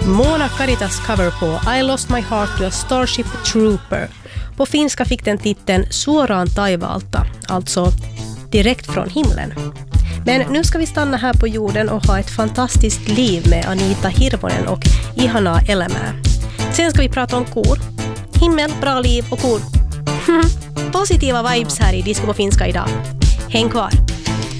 Mona Karitas cover på I Lost My Heart to a Starship Trooper. På finska fick den titeln Suoraan taivaalta, alltså direkt från himlen. Men nu ska vi stanna här på jorden och ha ett fantastiskt liv med Anita Hirvonen och Ihana Elämää. Sen ska vi prata om kor. Himmel, bra liv och kor. Positiva vibes här i Disco på finska idag. Häng kvar!